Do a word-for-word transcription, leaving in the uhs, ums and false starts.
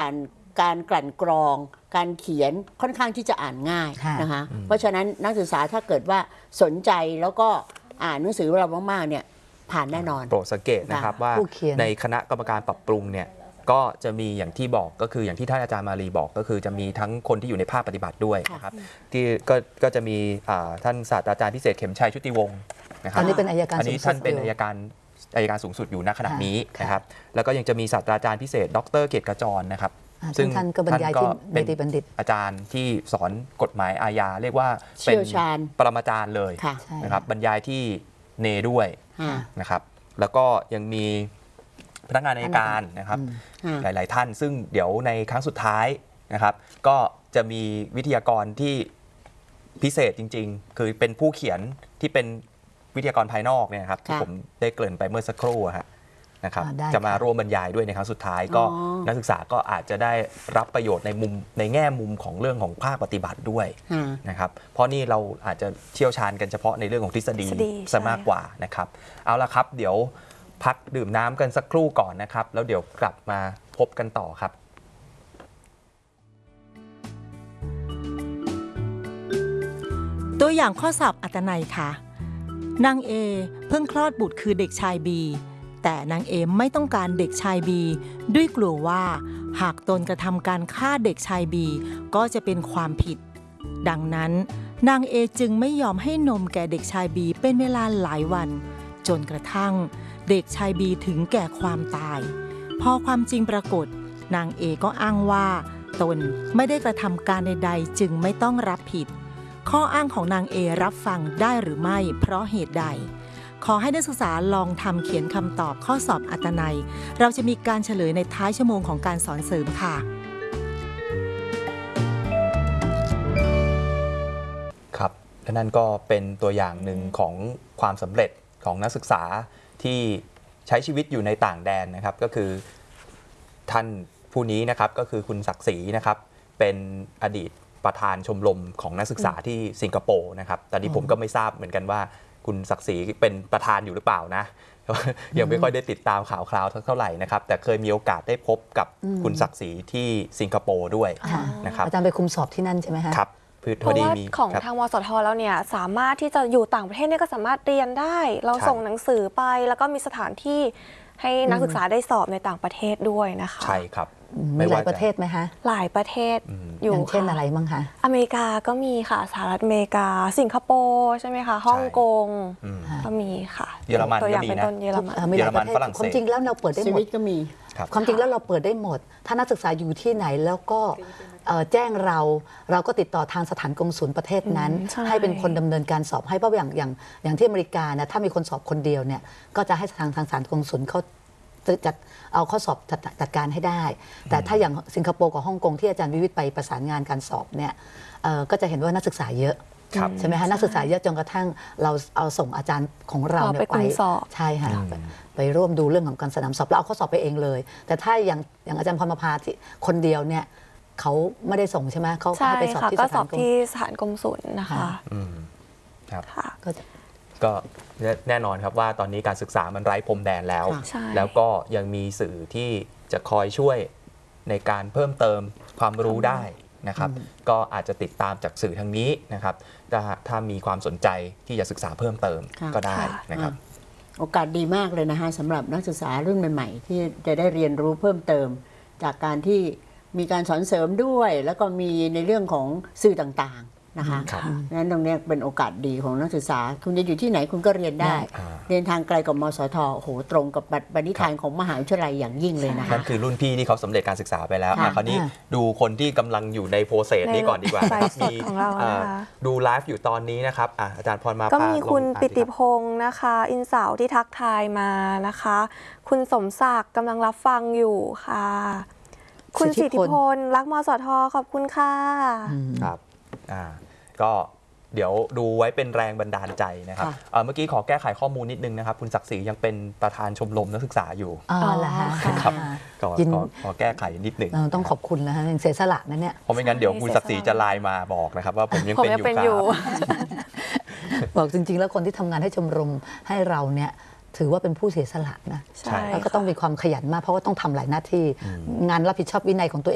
การการกลั่นกรองการเขียนค่อนข้างที่จะอ่านง่ายนะคะเพราะฉะนั้นนักศึกษาถ้าเกิดว่าสนใจแล้วก็อ่านหนังสือเรามากๆเนี่ยผ่านแน่นอนโปรดสังเกตนะครับว่าในคณะกรรมการปรับปรุงเนี่ยก็จะมีอย่างที่บอกก็คืออย่างที่ท่านอาจารย์มาลีบอกก็คือจะมีทั้งคนที่อยู่ในภาคปฏิบัติด้วยนะครับที่ก็ก็จะมีท่านศาสตราจารย์พิเศษเข็มชัยชุติวงศ์นะครับอันนี้เป็นอัยการอันนี้ท่านเป็นอัยการอัยการสูงสุดอยู่ณขณะนี้นะครับแล้วก็ยังจะมีศาสตราจารย์พิเศษดรเกียรติกระจรนะครับซึ่งท่านก็บรรยายที่เนติบัณฑิตอาจารย์ที่สอนกฎหมายอาญาเรียกว่าเป็นปรมาจารย์เลยนะครับบรรยายที่เนด้วยนะครับแล้วก็ยังมีพนักงานอัยการนะครับหลายๆท่านซึ่งเดี๋ยวในครั้งสุดท้ายนะครับก็จะมีวิทยากรที่พิเศษจริงๆคือเป็นผู้เขียนที่เป็นวิทยากรภายนอกเนี่ยครับที่ผมได้เกริ่นไปเมื่อสักครู่นะครับจะมาร่วมบรรยายด้วยในครั้งสุดท้ายก็นักศึกษาก็อาจจะได้รับประโยชน์ในมุมในแง่มุมของเรื่องของภาคปฏิบัติด้วยนะครับเพราะนี่เราอาจจะเชี่ยวชาญกันเฉพาะในเรื่องของทฤษฎีซะมากกว่านะครับเอาละครับเดี๋ยวพักดื่มน้ำกันสักครู่ก่อนนะครับแล้วเดี๋ยวกลับมาพบกันต่อครับตัวอย่างข้อสอบอัตนัยค่ะนางเอเพิ่งคลอดบุตรคือเด็กชายบีแต่นางเอไม่ต้องการเด็กชายบีด้วยกลัวว่าหากตนกระทำการฆ่าเด็กชายบีก็จะเป็นความผิดดังนั้นนางเอจึงไม่ยอมให้นมแก่เด็กชายบีเป็นเวลาหลายวันจนกระทั่งเด็กชายบีถึงแก่ความตายพอความจริงปรากฏนางเอก็อ้างว่าตนไม่ได้กระทำการใดๆจึงไม่ต้องรับผิดข้ออ้างของนางเอรับฟังได้หรือไม่เพราะเหตุใดขอให้นักศึกษาลองทำเขียนคำตอบข้อสอบอัตนัยเราจะมีการเฉลยในท้ายชั่วโมงของการสอนเสริมค่ะครับและนั่นก็เป็นตัวอย่างหนึ่งของความสำเร็จของนักศึกษาที่ใช้ชีวิตอยู่ในต่างแดนนะครับก็คือท่านผู้นี้นะครับก็คือคุณศักดิ์ศรีนะครับเป็นอดีตประธานชมรมของนักศึกษาที่สิงคโปร์นะครับตอนนี้ผมก็ไม่ทราบเหมือนกันว่าคุณศักดิ์ศรีเป็นประธานอยู่หรือเปล่านะยังไม่ค่อยได้ติดตามข่าวคราวเท่าไหร่นะครับแต่เคยมีโอกาสได้พบกับคุณศักดิ์ศรีที่สิงคโปร์ด้วยนะครับอาจารย์ไปคุมสอบที่นั่นใช่ไหมคะครับเพราะว่าของทางวสทแล้วเนี่ยสามารถที่จะอยู่ต่างประเทศเนี่ยก็สามารถเรียนได้เราส่งหนังสือไปแล้วก็มีสถานที่ให้นักศึกษาได้สอบในต่างประเทศด้วยนะคะใช่ครับมีหลายประเทศไหมคะหลายประเทศอยู่อย่างเช่นอะไรบ้างคะอเมริกาก็มีค่ะสหรัฐอเมริกาสิงคโปร์ใช่ไหมคะฮ่องกงก็มีค่ะเยอรมันก็มีนะเยอรมันฝรั่งเศสความจริงแล้วเราเปิดได้หมดก็มีความจริงแล้วเราเปิดได้หมดถ้านักศึกษาอยู่ที่ไหนแล้วก็แจ้งเราเราก็ติดต่อทางสถานกงสุลประเทศนั้นให้เป็นคนดำเนินการสอบให้เพราะอย่างอย่างอย่างที่อเมริกานะถ้ามีคนสอบคนเดียวเนี่ยก็จะให้ทางทางสถานกงสุลเขาจัดเอาข้อสอบจัดการให้ได้แต่ถ้าอย่างสิงคโปร์กับฮ่องกงที่อาจารย์วิวิทย์ไปประสานงานการสอบเนี่ยก็จะเห็นว่านักศึกษาเยอะใช่ไหมคะนักศึกษาเยอะจนกระทั่งเราเอาส่งอาจารย์ของเราไปคุมสอบใช่ค่ะไปร่วมดูเรื่องของการสนามสอบแล้วเอาข้อสอบไปเองเลยแต่ถ้าอย่างอย่างอาจารย์พรประภาที่คนเดียวเนี่ยเขาไม่ได้ส่งใช่ไหมเขาให้ไปสอบที่สถานกงสุลนะคะครับก็แน่นอนครับว่าตอนนี้การศึกษามันไร้พรมแดนแล้วแล้วก็ยังมีสื่อที่จะคอยช่วยในการเพิ่มเติมความรู้ได้นะครับก็อาจจะติดตามจากสื่อทางนี้นะครับถ้าถ้ามีความสนใจที่จะศึกษาเพิ่มเติมก็ได้นะครับโอกาสดีมากเลยนะฮะสำหรับนักศึกษารุ่นใหม่ๆที่จะได้เรียนรู้เพิ่มเติมจากการที่มีการสอนเสริมด้วยแล้วก็มีในเรื่องของสื่อต่างๆนะคะนั้นตรงนี้เป็นโอกาสดีของนักศึกษาคุณจะอยู่ที่ไหนคุณก็เรียนได้เรียนทางไกลกับมสทโอ้โหตรงกับปณิธานของมหาวิทยาลัยอย่างยิ่งเลยนะคะนั่นคือรุ่นพี่ที่เขาสำเร็จการศึกษาไปแล้วคราวนี้ดูคนที่กำลังอยู่ในโปรเซสนี้ก่อนดีกว่ามีดูไลฟ์อยู่ตอนนี้นะครับอาจารย์พรมาก็มีคุณปิติพงศ์นะคะอินสาวที่ทักทายมานะคะคุณสมศักดิ์กำลังรับฟังอยู่ค่ะคุณสิทธิพลรักมสทขอบคุณค่ะครับอ่าก็เดี๋ยวดูไว้เป็นแรงบันดาลใจนะครับเมื่อกี้ขอแก้ไขข้อมูลนิดนึงนะครับคุณศักดิ์ศรียังเป็นประธานชมรมนักศึกษาอยู่อ๋อเหรอคะครับก็ขอแก้ไขนิดนึงต้องขอบคุณนะคะเสียสละนั่นเนี่ยเพราะไม่งั้นเดี๋ยวคุณศักดิ์ศรีจะไลน์มาบอกนะครับว่าผมยังเป็นอยู่บอกจริงๆแล้วคนที่ทำงานให้ชมรมให้เราเนี่ยถือว่าเป็นผู้เสียสละนะแล้วก็ต้องมีความขยันมากเพราะว่าต้องทำหลายหน้าที่งานรับผิดชอบวินัยของตัวเอง